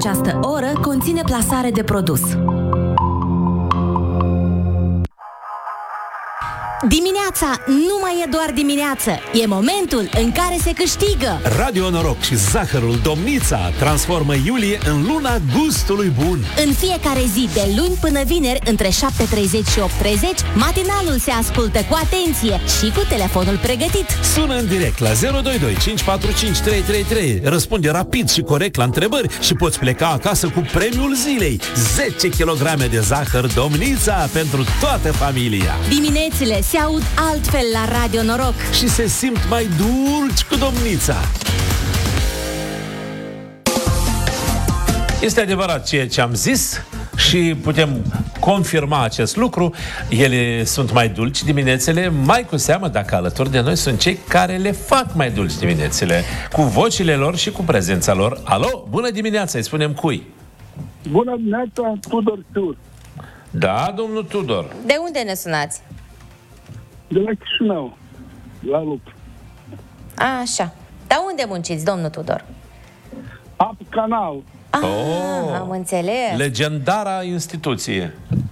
această oră conține plasare de produs. Dimineața nu mai e doar dimineață, e momentul în care se câștigă. Radio Noroc și Zahărul Domnița transformă iulie în luna gustului bun. În fiecare zi, de luni până vineri, între 7:30 și 8:30, matinalul se ascultă cu atenție și cu telefonul pregătit. Sună în direct la 022 545 333. Răspunde rapid și corect la întrebări și poți pleca acasă cu premiul zilei: 10 kg de zahăr Domnița pentru toată familia. Diminețile se aud altfel la Radio Noroc Și se simt mai dulci cu Domnița. Este adevărat ceea ce am zis și putem confirma acest lucru. Ele sunt mai dulci diminețele, mai cu seamă dacă alături de noi sunt cei care le fac mai dulci diminețele, cu vocile lor și cu prezența lor. Alo, bună dimineața, îi spunem cui? Bună dimineața, Tudor Ciur. Da, domnul Tudor. De unde ne sunați? De la Chișinău, la lucru. Așa. Dar unde munciți, domnul Tudor? Apă Canal. Am înțeles. Legendara instituție.